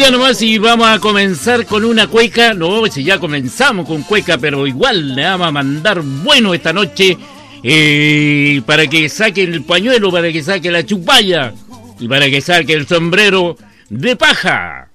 ya nomás y vamos a comenzar con una cueca. No, si ya comenzamos con cueca, pero igual le vamos a mandar bueno esta noche. Para que saquen el pañuelo, para que saque la chupalla y para que saque el sombrero de paja.